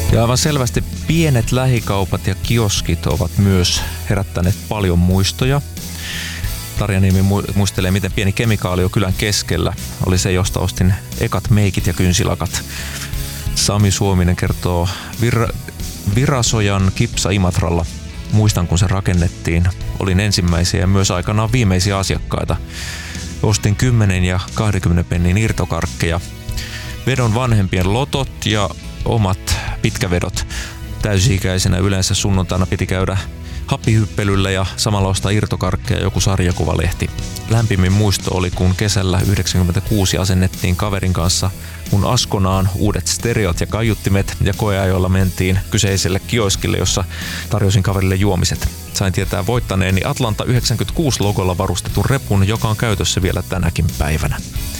Ja aivan selvästi pienet lähikaupat ja kioskit ovat myös herättäneet paljon muistoja. Tarja Niemi muistelee, miten pieni kemikaalio kylän keskellä oli se, josta ostin ekat meikit ja kynsilakat. Sami Suominen kertoo Virasojan Kipsa Imatralla. Muistan, kun se rakennettiin. Olin ensimmäisiä ja myös aikanaan viimeisiä asiakkaita. Ostin 10 ja 20 pennin irtokarkkeja. Vedon vanhempien lotot ja omat pitkävedot. Täysi-ikäisenä yleensä sunnuntaina piti käydä happihyppelyllä ja samalla ostaa irtokarkkeja joku sarjakuvalehti. Lämpimin muisto oli, kun kesällä 1996 asennettiin kaverin kanssa mun Askonaan uudet stereot ja kaiuttimet ja koeajoilla mentiin kyseiselle kioskille, jossa tarjosin kaverille juomiset. Sain tietää voittaneeni Atlanta 96 logolla varustetun repun, joka on käytössä vielä tänäkin päivänä.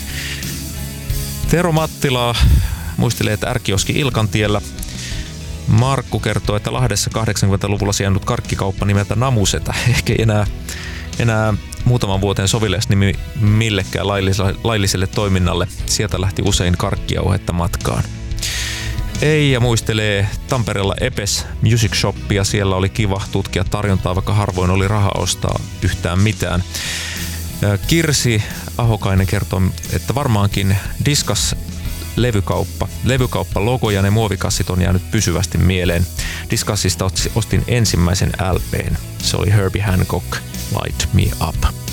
Tero Mattila muistelee, että R-kioski Ilkantiellä. Markku kertoo, että Lahdessa 80-luvulla sijainnut karkkikauppa nimeltä Namusetä. Ehkä enää muutaman vuoteen sovellesi nimi millekään lailliselle toiminnalle. Sieltä lähti usein karkkijauhetta matkaan. Eija muistelee Tampereella Epes Music Shopia. Siellä oli kiva tutkia tarjontaa, vaikka harvoin oli rahaa ostaa yhtään mitään. Kirsi Ahokainen kertoo, että varmaankin Diskas levykauppa logo ja ne muovikassit on jäänyt pysyvästi mieleen. Discussista ostin ensimmäisen LP:n. Se oli Herbie Hancock, Light Me Up.